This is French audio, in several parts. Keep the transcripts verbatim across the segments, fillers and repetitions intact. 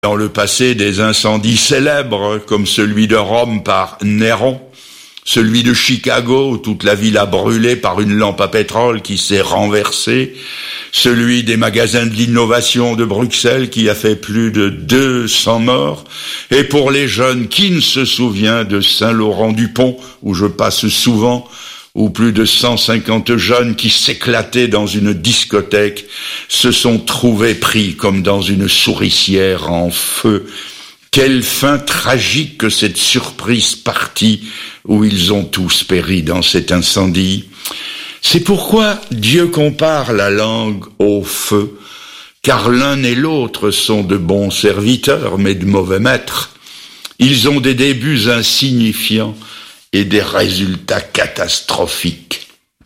Dans le passé, des incendies célèbres, comme celui de Rome par Néron, celui de Chicago, où toute la ville a brûlé par une lampe à pétrole qui s'est renversée, celui des magasins de l'innovation de Bruxelles qui a fait plus de deux cents morts, et pour les jeunes, qui ne se souvient de Saint-Laurent-du-Pont, où je passe souvent, où plus de cent cinquante jeunes qui s'éclataient dans une discothèque se sont trouvés pris comme dans une souricière en feu. Quelle fin tragique que cette surprise partie où ils ont tous péri dans cet incendie. C'est pourquoi Dieu compare la langue au feu, car l'un et l'autre sont de bons serviteurs, mais de mauvais maîtres. Ils ont des débuts insignifiants et des résultats catastrophiques.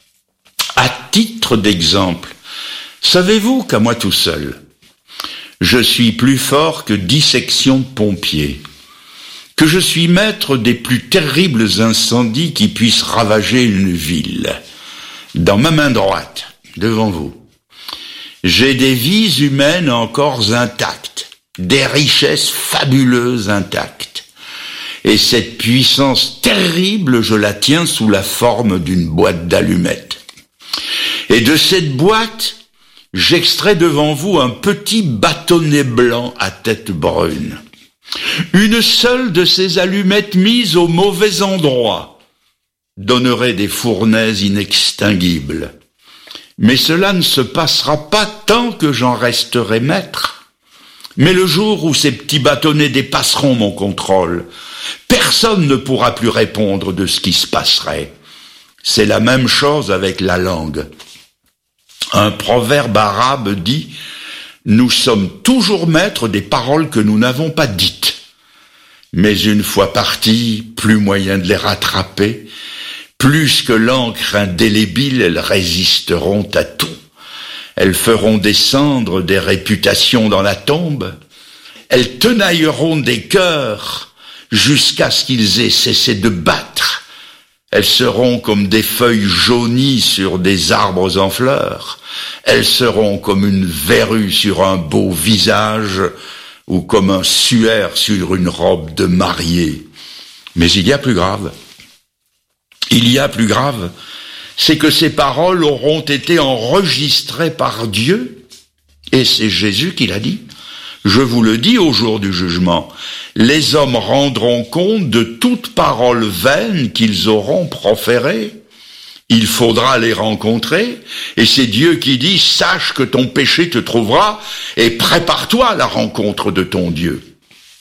À titre d'exemple, savez-vous qu'à moi tout seul, je suis plus fort que dix sections de pompiers, que je suis maître des plus terribles incendies qui puissent ravager une ville. Dans ma main droite, devant vous, j'ai des vies humaines encore intactes, des richesses fabuleuses intactes. Et cette puissance terrible, je la tiens sous la forme d'une boîte d'allumettes. Et de cette boîte, j'extrais devant vous un petit bâtonnet blanc à tête brune. Une seule de ces allumettes mises au mauvais endroit donnerait des fournaises inextinguibles. Mais cela ne se passera pas tant que j'en resterai maître. Mais le jour où ces petits bâtonnets dépasseront mon contrôle, personne ne pourra plus répondre de ce qui se passerait. C'est la même chose avec la langue. Un proverbe arabe dit « Nous sommes toujours maîtres des paroles que nous n'avons pas dites. Mais une fois parties, plus moyen de les rattraper. Plus que l'encre indélébile, elles résisteront à tout. Elles feront descendre des réputations dans la tombe. Elles tenailleront des cœurs jusqu'à ce qu'ils aient cessé de battre. Elles seront comme des feuilles jaunies sur des arbres en fleurs. Elles seront comme une verrue sur un beau visage ou comme un suaire sur une robe de mariée. Mais il y a plus grave. Il y a plus grave, c'est que ces paroles auront été enregistrées par Dieu, et c'est Jésus qui l'a dit. Je vous le dis au jour du jugement, les hommes rendront compte de toute parole vaine qu'ils auront proférée. Il faudra les rencontrer, et c'est Dieu qui dit, sache que ton péché te trouvera, et prépare-toi à la rencontre de ton Dieu.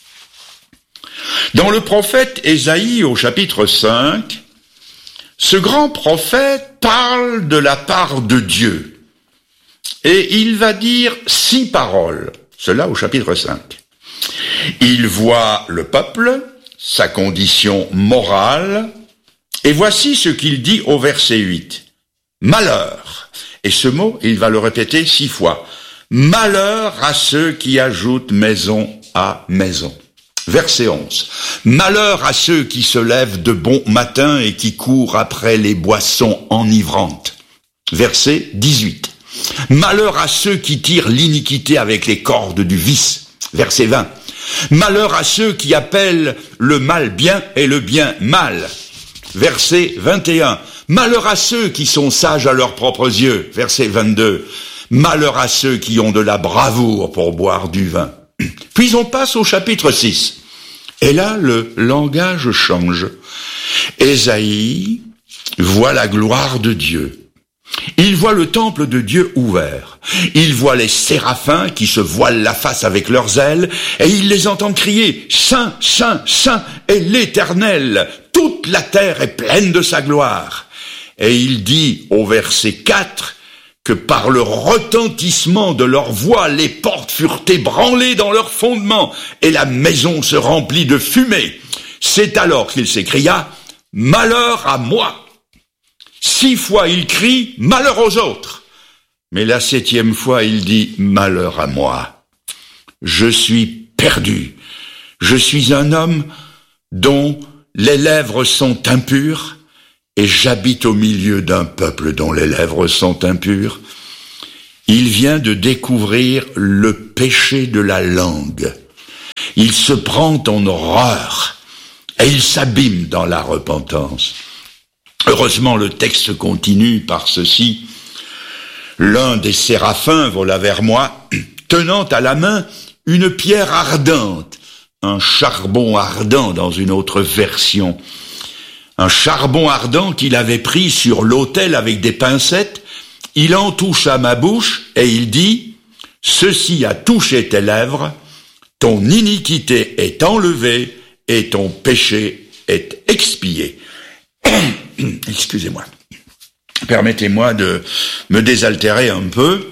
Dans le prophète Ésaïe au chapitre cinq, ce grand prophète parle de la part de Dieu, et il va dire six paroles, cela au chapitre cinq. Il voit le peuple, sa condition morale, et voici ce qu'il dit au verset huit. Malheur, et ce mot, il va le répéter six fois. Malheur à ceux qui ajoutent maison à maison. Verset onze. Malheur à ceux qui se lèvent de bon matin et qui courent après les boissons enivrantes. Verset dix-huit. Malheur à ceux qui tirent l'iniquité avec les cordes du vice. Verset vingt. Malheur à ceux qui appellent le mal bien et le bien mal. Verset vingt et un. Malheur à ceux qui sont sages à leurs propres yeux. Verset vingt-deux. Malheur à ceux qui ont de la bravoure pour boire du vin. Puis on passe au chapitre six. Et là, le langage change. Ésaïe voit la gloire de Dieu. Il voit le temple de Dieu ouvert. Il voit les séraphins qui se voilent la face avec leurs ailes et il les entend crier « Saint, Saint, Saint est l'Éternel, toute la terre est pleine de sa gloire. » Et il dit au verset quatre que par le retentissement de leur voix, les portes furent ébranlées dans leurs fondements et la maison se remplit de fumée. C'est alors qu'il s'écria « Malheur à moi !» Six fois il crie « Malheur aux autres !» Mais la septième fois il dit « Malheur à moi ! Je suis perdu. Je suis un homme dont les lèvres sont impures. Et j'habite au milieu d'un peuple dont les lèvres sont impures. Il vient de découvrir le péché de la langue. Il se prend en horreur et il s'abîme dans la repentance. Heureusement, le texte continue par ceci. L'un des séraphins vola vers moi, tenant à la main une pierre ardente, un charbon ardent dans une autre version. Un charbon ardent qu'il avait pris sur l'autel avec des pincettes. Il en toucha ma bouche et il dit, « Ceci a touché tes lèvres, ton iniquité est enlevée et ton péché est expié. » Excusez-moi. Permettez-moi de me désaltérer un peu.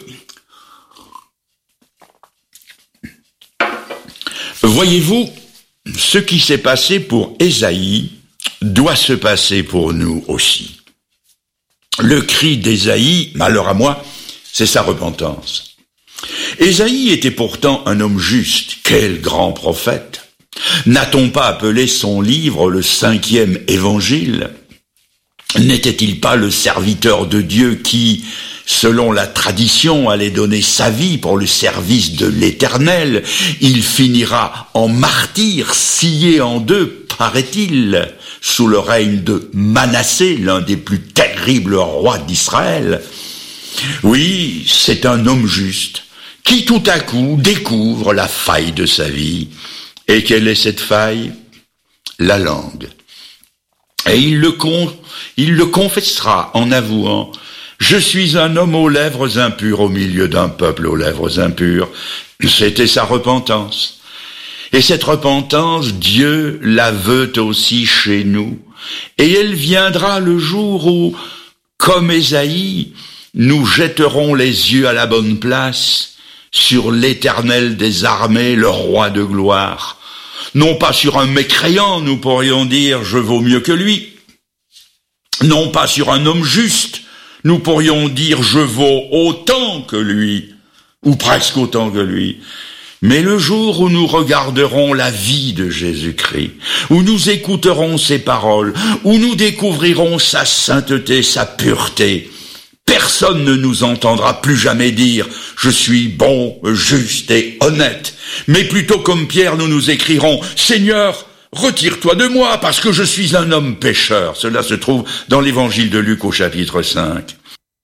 Voyez-vous, ce qui s'est passé pour Ésaïe doit se passer pour nous aussi. Le cri d'Ésaïe, malheur à moi, c'est sa repentance. Ésaïe était pourtant un homme juste. Quel grand prophète! N'a-t-on pas appelé son livre le cinquième évangile? N'était-il pas le serviteur de Dieu qui, selon la tradition, allait donner sa vie pour le service de l'Éternel? Il finira en martyr, scié en deux, paraît-il, sous le règne de Manassé, l'un des plus terribles rois d'Israël. Oui, c'est un homme juste, qui tout à coup découvre la faille de sa vie. Et quelle est cette faille? La langue. Et il le, con, il le confessera en avouant « Je suis un homme aux lèvres impures au milieu d'un peuple aux lèvres impures. » C'était sa repentance. Et cette repentance, Dieu la veut aussi chez nous. Et elle viendra le jour où, comme Ésaïe, nous jetterons les yeux à la bonne place sur l'Éternel des armées, le roi de gloire. Non pas sur un mécréant, nous pourrions dire « je vaux mieux que lui ». Non pas sur un homme juste, nous pourrions dire « je vaux autant que lui », ou presque autant que lui. Mais le jour où nous regarderons la vie de Jésus-Christ, où nous écouterons ses paroles, où nous découvrirons sa sainteté, sa pureté, personne ne nous entendra plus jamais dire « je suis bon, juste et honnête », mais plutôt comme Pierre, nous nous écrirons « Seigneur, retire-toi de moi, parce que je suis un homme pécheur ». Cela se trouve dans l'évangile de Luc au chapitre cinq.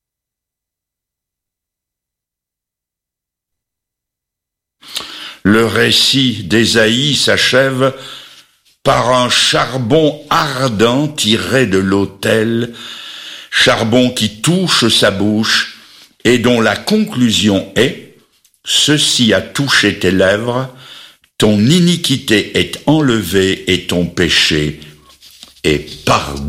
Le récit d'Ésaïe s'achève par un charbon ardent tiré de l'autel, charbon qui touche sa bouche et dont la conclusion est « Ceci a touché tes lèvres, ton iniquité est enlevée et ton péché est pardonné. »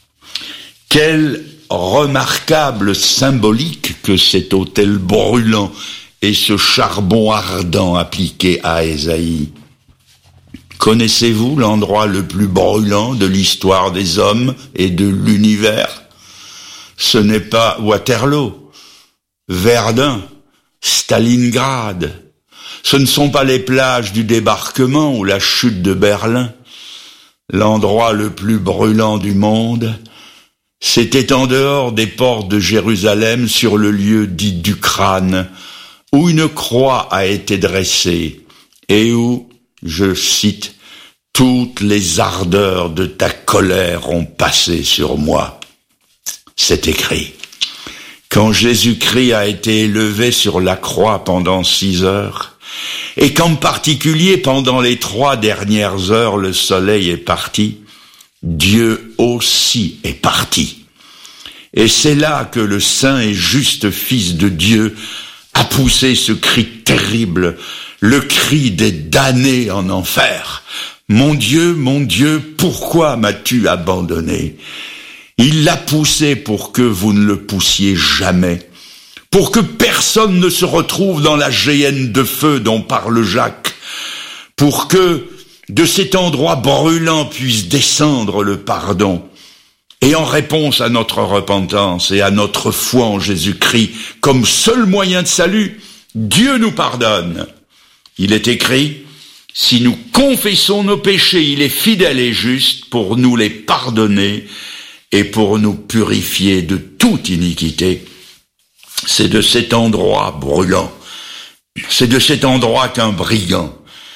Quelle remarquable symbolique que cet autel brûlant et ce charbon ardent appliqué à Ésaïe. Connaissez-vous l'endroit le plus brûlant de l'histoire des hommes et de l'univers? Ce n'est pas Waterloo, Verdun, Stalingrad. Ce ne sont pas les plages du débarquement ou la chute de Berlin. L'endroit le plus brûlant du monde, c'était en dehors des portes de Jérusalem, sur le lieu dit du crâne, où une croix a été dressée et où, je cite, « toutes les ardeurs de ta colère ont passé sur moi ». C'est écrit. Quand Jésus-Christ a été élevé sur la croix pendant six heures, et qu'en particulier pendant les trois dernières heures le soleil est parti, Dieu aussi est parti. Et c'est là que le saint et juste Fils de Dieu a poussé ce cri terrible, le cri des damnés en enfer. « Mon Dieu, mon Dieu, pourquoi m'as-tu abandonné ?» Il l'a poussé pour que vous ne le poussiez jamais, pour que personne ne se retrouve dans la géhenne de feu dont parle Jacques, pour que de cet endroit brûlant puisse descendre le pardon. Et en réponse à notre repentance et à notre foi en Jésus-Christ comme seul moyen de salut, Dieu nous pardonne. Il est écrit, si nous confessons nos péchés, il est fidèle et juste pour nous les pardonner et pour nous purifier de toute iniquité. C'est de cet endroit brûlant, c'est de cet endroit qu'un brigand,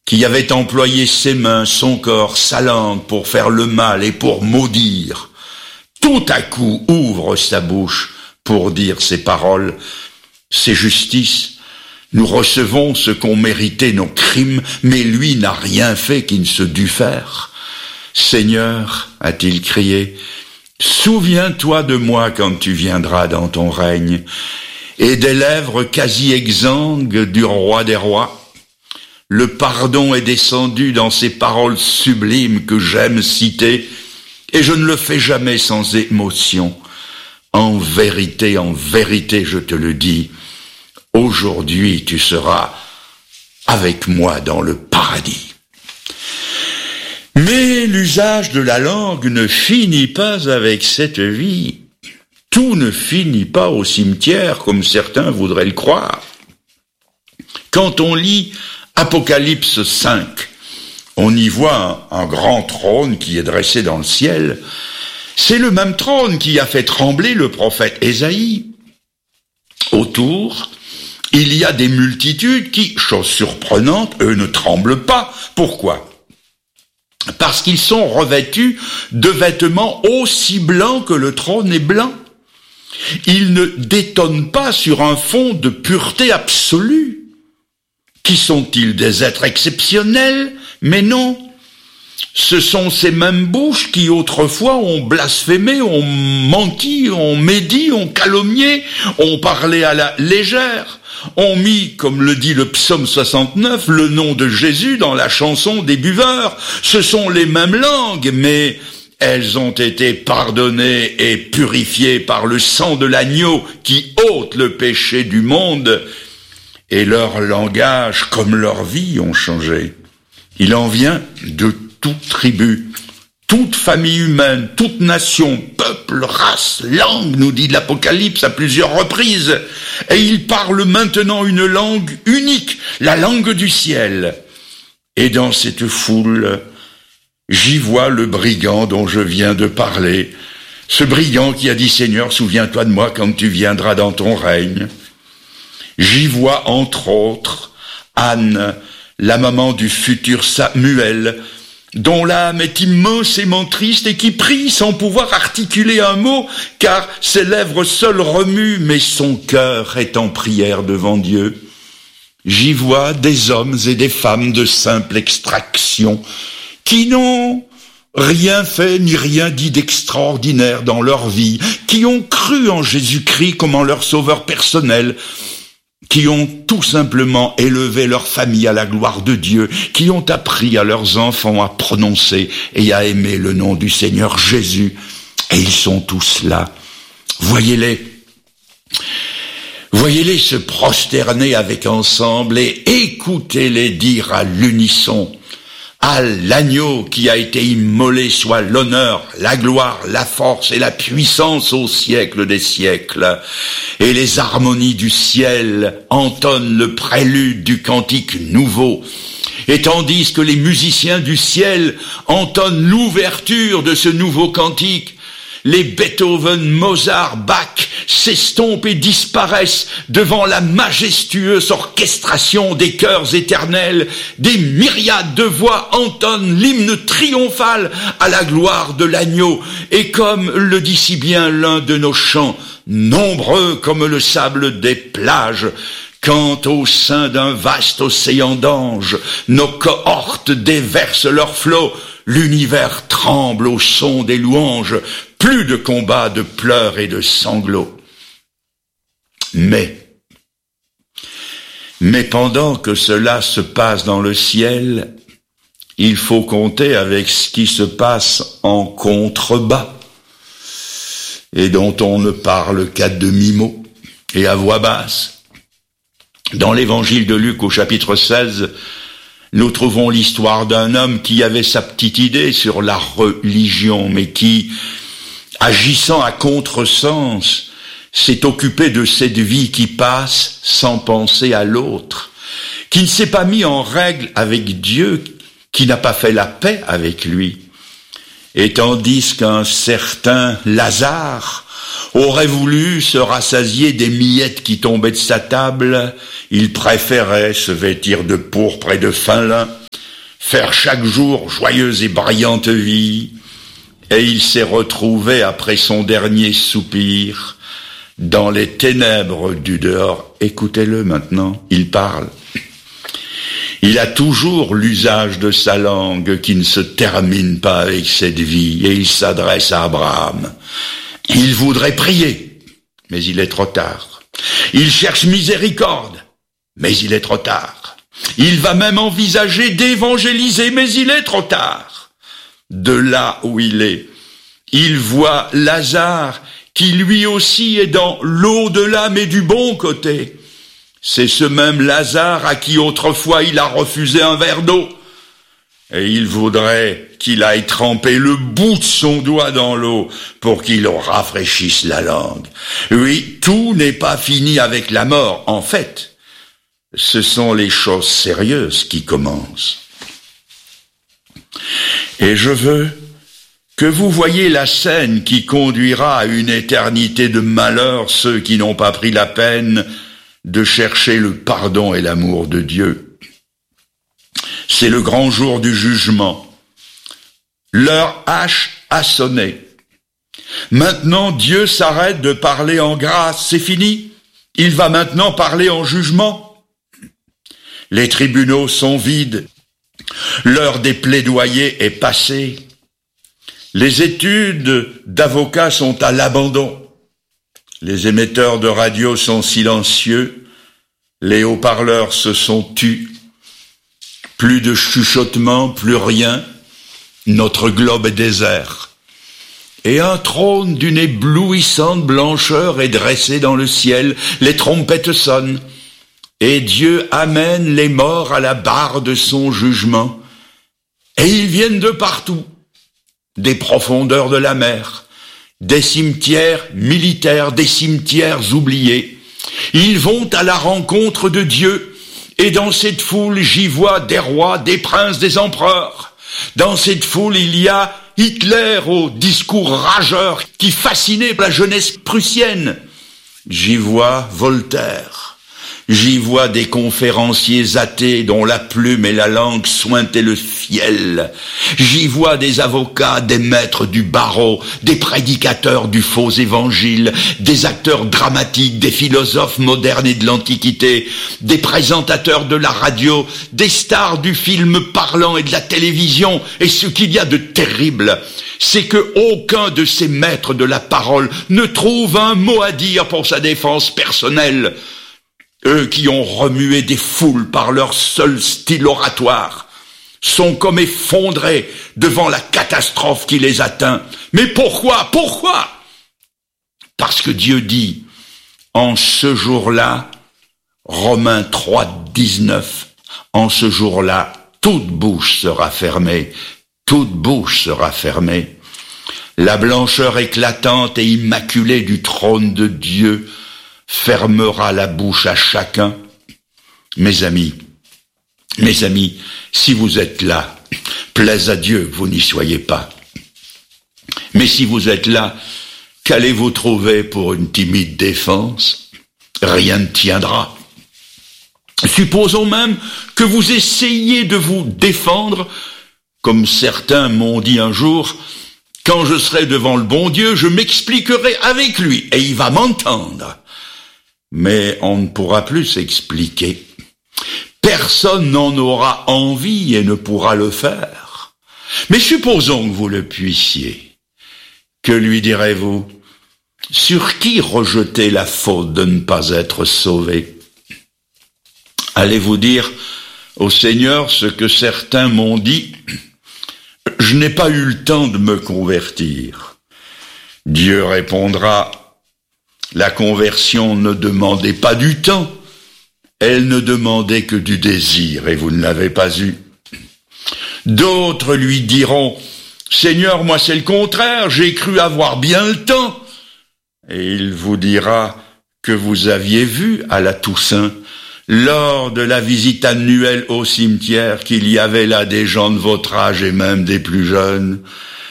qui avait employé ses mains, son corps, sa langue pour faire le mal et pour maudire, tout à coup ouvre sa bouche pour dire ces paroles. C'est justice. Nous recevons ce qu'ont mérité nos crimes, mais lui n'a rien fait qui ne se dût faire. Seigneur, a-t-il crié, souviens-toi de moi quand tu viendras dans ton règne. Et des lèvres quasi exsangues du roi des rois, le pardon est descendu dans ces paroles sublimes que j'aime citer, et je ne le fais jamais sans émotion. En vérité, en vérité, je te le dis, aujourd'hui tu seras avec moi dans le paradis. Mais l'usage de la langue ne finit pas avec cette vie. Tout ne finit pas au cimetière, comme certains voudraient le croire. Quand on lit Apocalypse cinq, on y voit un, un grand trône qui est dressé dans le ciel. C'est le même trône qui a fait trembler le prophète Ésaïe. Autour, il y a des multitudes qui, chose surprenante, eux ne tremblent pas. Pourquoi ? Parce qu'ils sont revêtus de vêtements aussi blancs que le trône est blanc. Ils ne détonnent pas sur un fond de pureté absolue. Qui sont-ils, des êtres exceptionnels? Mais non. Ce sont ces mêmes bouches qui autrefois ont blasphémé, ont menti, ont médit, ont calomnié, ont parlé à la légère, ont mis, comme le dit le psaume soixante-neuf, le nom de Jésus dans la chanson des buveurs. Ce sont les mêmes langues, mais elles ont été pardonnées et purifiées par le sang de l'agneau qui ôte le péché du monde, et leur langage, comme leur vie, ont changé. Il en vient de toute tribu, toute famille humaine, toute nation, peuple, race, langue, nous dit l'Apocalypse à plusieurs reprises. Et ils parlent maintenant une langue unique, la langue du ciel. Et dans cette foule, j'y vois le brigand dont je viens de parler, ce brigand qui a dit « Seigneur, souviens-toi de moi quand tu viendras dans ton règne ». J'y vois entre autres Anne, la maman du futur Samuel, dont l'âme est immensément triste et qui prie sans pouvoir articuler un mot, car ses lèvres seules remuent, mais son cœur est en prière devant Dieu. J'y vois des hommes et des femmes de simple extraction, qui n'ont rien fait ni rien dit d'extraordinaire dans leur vie, qui ont cru en Jésus-Christ comme en leur sauveur personnel, qui ont tout simplement élevé leur famille à la gloire de Dieu, qui ont appris à leurs enfants à prononcer et à aimer le nom du Seigneur Jésus. Et ils sont tous là. Voyez-les. Voyez-les se prosterner avec ensemble et écoutez-les dire à l'unisson: à l'agneau qui a été immolé soit l'honneur, la gloire, la force et la puissance au siècle des siècles. Et les harmonies du ciel entonnent le prélude du cantique nouveau. Et tandis que les musiciens du ciel entonnent l'ouverture de ce nouveau cantique, les Beethoven, Mozart, Bach s'estompent et disparaissent devant la majestueuse orchestration des chœurs éternels. Des myriades de voix entonnent l'hymne triomphal à la gloire de l'agneau. Et comme le dit si bien l'un de nos chants, nombreux comme le sable des plages, quand au sein d'un vaste océan d'anges, nos cohortes déversent leurs flots, l'univers tremble au son des louanges, plus de combats, de pleurs et de sanglots. Mais, mais pendant que cela se passe dans le ciel, il faut compter avec ce qui se passe en contrebas, et dont on ne parle qu'à demi-mot et à voix basse. Dans l'évangile de Luc au chapitre seize, nous trouvons l'histoire d'un homme qui avait sa petite idée sur la religion, mais qui, agissant à contresens, s'est occupé de cette vie qui passe sans penser à l'autre, qui ne s'est pas mis en règle avec Dieu, qui n'a pas fait la paix avec lui. Et tandis qu'un certain Lazare aurait voulu se rassasier des miettes qui tombaient de sa table, il préférait se vêtir de pourpre et de fin lin faire chaque jour joyeuse et brillante vie, et il s'est retrouvé après son dernier soupir dans les ténèbres du dehors. Écoutez-le maintenant, il parle. Il a toujours l'usage de sa langue qui ne se termine pas avec cette vie, et il s'adresse à Abraham. Il voudrait prier, mais il est trop tard. Il cherche miséricorde, mais il est trop tard. Il va même envisager d'évangéliser, mais il est trop tard. De là où il est, il voit Lazare, qui lui aussi est dans l'au-delà, mais du bon côté. C'est ce même Lazare à qui autrefois il a refusé un verre d'eau. Et il voudrait qu'il aille tremper le bout de son doigt dans l'eau pour qu'il rafraîchisse la langue. Oui, tout n'est pas fini avec la mort. En fait, ce sont les choses sérieuses qui commencent. Et je veux que vous voyiez la scène qui conduira à une éternité de malheur ceux qui n'ont pas pris la peine de chercher le pardon et l'amour de Dieu. C'est le grand jour du jugement. Leur hache a sonné. Maintenant, Dieu s'arrête de parler en grâce. C'est fini. Il va maintenant parler en jugement. Les tribunaux sont vides. L'heure des plaidoyers est passée. Les études d'avocats sont à l'abandon. Les émetteurs de radio sont silencieux, les haut-parleurs se sont tus, plus de chuchotements, plus rien, notre globe est désert. Et un trône d'une éblouissante blancheur est dressé dans le ciel, les trompettes sonnent, et Dieu amène les morts à la barre de son jugement. Et ils viennent de partout, des profondeurs de la mer, des cimetières militaires, des cimetières oubliés. Ils vont à la rencontre de Dieu, et dans cette foule, j'y vois des rois, des princes, des empereurs. Dans cette foule, il y a Hitler au discours rageur qui fascinait la jeunesse prussienne. J'y vois Voltaire. J'y vois des conférenciers athées dont la plume et la langue sointaient le fiel. J'y vois des avocats, des maîtres du barreau, des prédicateurs du faux évangile, des acteurs dramatiques, des philosophes modernes et de l'Antiquité, des présentateurs de la radio, des stars du film parlant et de la télévision. Et ce qu'il y a de terrible, c'est que aucun de ces maîtres de la parole ne trouve un mot à dire pour sa défense personnelle. Eux qui ont remué des foules par leur seul style oratoire sont comme effondrés devant la catastrophe qui les atteint. Mais pourquoi? Pourquoi? Parce que Dieu dit, en ce jour-là, Romains trois, dix-neuf, en ce jour-là, toute bouche sera fermée, toute bouche sera fermée. La blancheur éclatante et immaculée du trône de Dieu fermera la bouche à chacun. Mes amis, mes amis, si vous êtes là, plaise à Dieu que vous n'y soyez pas. Mais si vous êtes là, qu'allez-vous trouver pour une timide défense? Rien ne tiendra. Supposons même que vous essayiez de vous défendre, comme certains m'ont dit un jour, quand je serai devant le bon Dieu, je m'expliquerai avec lui et il va m'entendre. Mais on ne pourra plus s'expliquer. Personne n'en aura envie et ne pourra le faire. Mais supposons que vous le puissiez. Que lui direz-vous? Sur qui rejeter la faute de ne pas être sauvé? Allez-vous dire au Seigneur ce que certains m'ont dit? Je n'ai pas eu le temps de me convertir. Dieu répondra, la conversion ne demandait pas du temps, elle ne demandait que du désir, et vous ne l'avez pas eu. D'autres lui diront, Seigneur, moi c'est le contraire, j'ai cru avoir bien le temps. Et il vous dira que vous aviez vu à la Toussaint, lors de la visite annuelle au cimetière, qu'il y avait là des gens de votre âge et même des plus jeunes.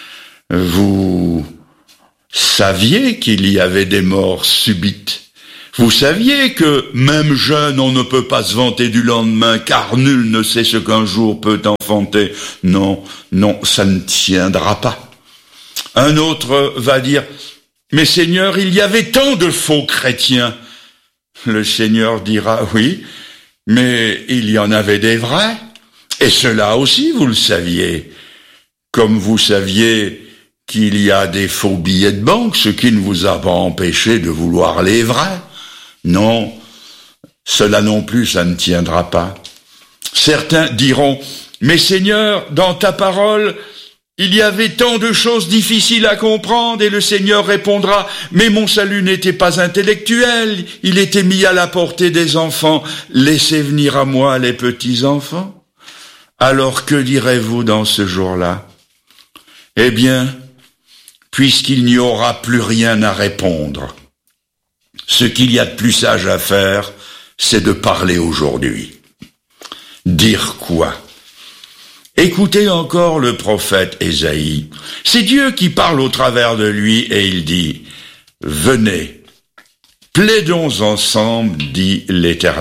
Vous saviez qu'il y avait des morts subites. Vous saviez que, même jeune, on ne peut pas se vanter du lendemain, car nul ne sait ce qu'un jour peut enfanter. Non, non, ça ne tiendra pas. Un autre va dire, mais Seigneur, il y avait tant de faux chrétiens. Le Seigneur dira, oui, mais il y en avait des vrais. Et cela aussi, vous le saviez. Comme vous saviez qu'il y a des faux billets de banque, ce qui ne vous a pas empêché de vouloir les vrais. Non, cela non plus, ça ne tiendra pas. Certains diront, mais Seigneur, dans ta parole, il y avait tant de choses difficiles à comprendre, et le Seigneur répondra, mais mon salut n'était pas intellectuel, il était mis à la portée des enfants, laissez venir à moi les petits enfants. Alors que direz-vous dans ce jour-là? Eh bien, puisqu'il n'y aura plus rien à répondre, ce qu'il y a de plus sage à faire, c'est de parler aujourd'hui. Dire quoi? Écoutez encore le prophète Ésaïe. C'est Dieu qui parle au travers de lui et il dit, « Venez, plaidons ensemble, dit l'Éternel. »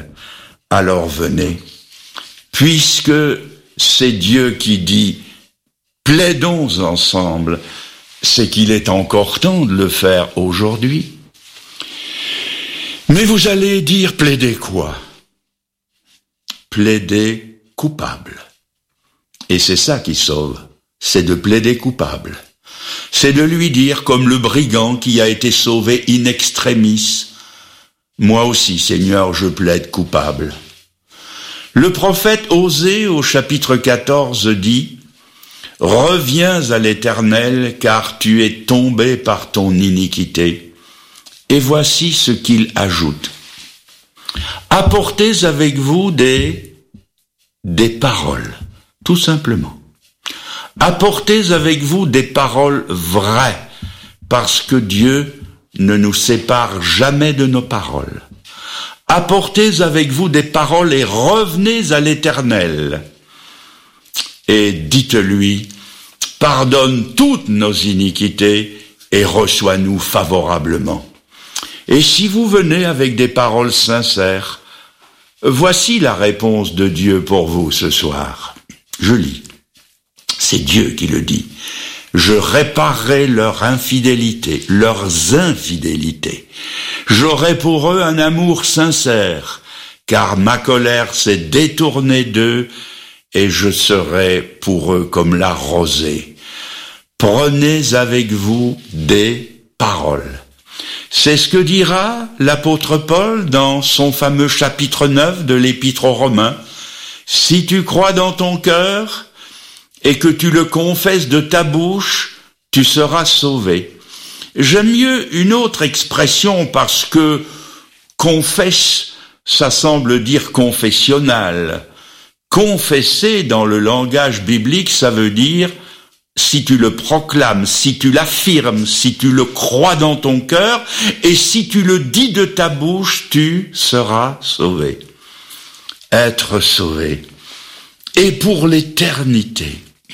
Alors venez, puisque c'est Dieu qui dit, « Plaidons ensemble », c'est qu'il est encore temps de le faire aujourd'hui. Mais vous allez dire, plaider quoi? Plaider coupable. Et c'est ça qui sauve, c'est de plaider coupable. C'est de lui dire, comme le brigand qui a été sauvé in extremis, « Moi aussi, Seigneur, je plaide coupable. » Le prophète Osée, au chapitre quatorze, dit, « Reviens à l'Éternel, car tu es tombé par ton iniquité. » Et voici ce qu'il ajoute. « Apportez avec vous des, des paroles. » Tout simplement. Apportez avec vous des paroles vraies, parce que Dieu ne nous sépare jamais de nos paroles. Apportez avec vous des paroles et revenez à l'Éternel. Et dites-lui, pardonne toutes nos iniquités et reçois-nous favorablement. Et si vous venez avec des paroles sincères, voici la réponse de Dieu pour vous ce soir. Je lis. C'est Dieu qui le dit. Je réparerai leur infidélité, leurs infidélités. J'aurai pour eux un amour sincère, car ma colère s'est détournée d'eux et je serai pour eux comme la rosée. Prenez avec vous des paroles. C'est ce que dira l'apôtre Paul dans son fameux chapitre neuf de l'Épître aux Romains. Si tu crois dans ton cœur et que tu le confesses de ta bouche, tu seras sauvé. J'aime mieux une autre expression parce que confesse, ça semble dire confessionnal. Confesser dans le langage biblique, ça veut dire si tu le proclames, si tu l'affirmes, si tu le crois dans ton cœur et si tu le dis de ta bouche, tu seras sauvé. Être sauvé. Et pour l'éternité,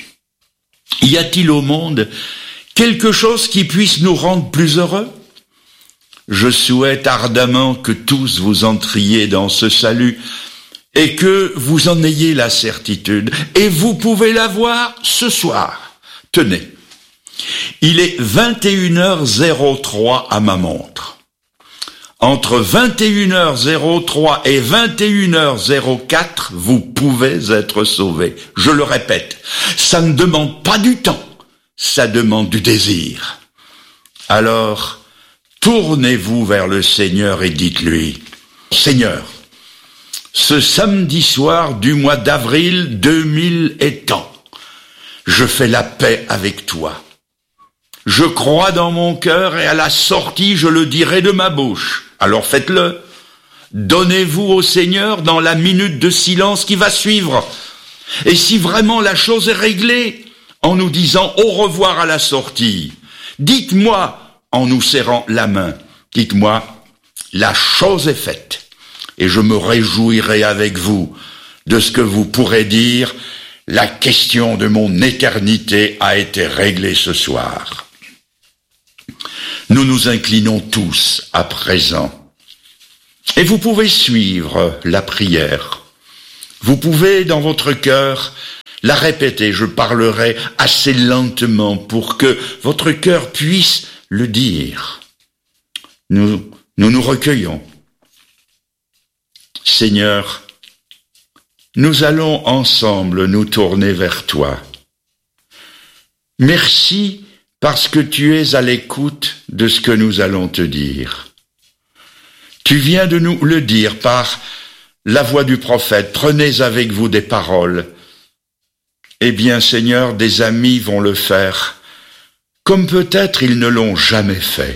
y a-t-il au monde quelque chose qui puisse nous rendre plus heureux? Je souhaite ardemment que tous vous entriez dans ce salut et que vous en ayez la certitude. Et vous pouvez l'avoir ce soir. Tenez, il est vingt et une heures zéro trois à ma montre. Entre vingt et une heures zéro trois et vingt et une heures zéro quatre, vous pouvez être sauvés. Je le répète, ça ne demande pas du temps, ça demande du désir. Alors, tournez-vous vers le Seigneur et dites-lui, « Seigneur, ce samedi soir du mois d'avril deux mille et tant, je fais la paix avec toi. Je crois dans mon cœur et à la sortie, je le dirai de ma bouche. Alors faites-le. Donnez-vous au Seigneur dans la minute de silence qui va suivre. Et si vraiment la chose est réglée, en nous disant au revoir à la sortie, dites-moi, en nous serrant la main, dites-moi, la chose est faite. Et je me réjouirai avec vous de ce que vous pourrez dire, la question de mon éternité a été réglée ce soir. Nous nous inclinons tous à présent Et vous pouvez suivre la prière. Vous pouvez, dans votre cœur, la répéter. Je parlerai assez lentement pour que votre cœur puisse le dire. Nous nous, nous recueillons. Seigneur, nous allons ensemble nous tourner vers toi. Merci parce que tu es à l'écoute de ce que nous allons te dire. Tu viens de nous le dire par la voix du prophète. Prenez avec vous des paroles. Eh bien, Seigneur, des amis vont le faire, comme peut-être ils ne l'ont jamais fait.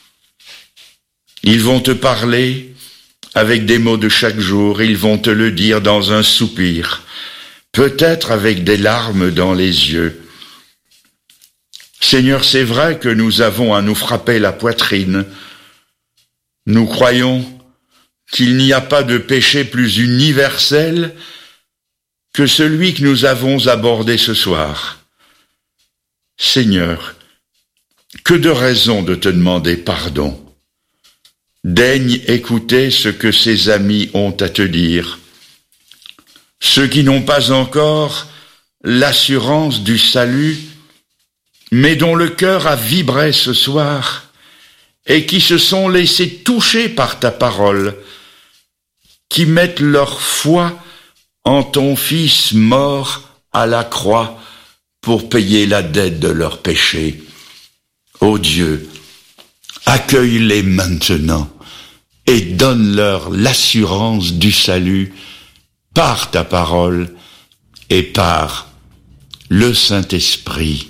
Ils vont te parler avec des mots de chaque jour, ils vont te le dire dans un soupir, peut-être avec des larmes dans les yeux. Seigneur, c'est vrai que nous avons à nous frapper la poitrine. Nous croyons qu'il n'y a pas de péché plus universel que celui que nous avons abordé ce soir. Seigneur, que de raisons de te demander pardon. Daigne écouter ce que ces amis ont à te dire. Ceux qui n'ont pas encore l'assurance du salut, mais dont le cœur a vibré ce soir et qui se sont laissés toucher par ta parole, qui mettent leur foi en ton Fils mort à la croix pour payer la dette de leurs péchés. Ô Dieu, accueille-les maintenant et donne-leur l'assurance du salut par ta parole et par le Saint-Esprit.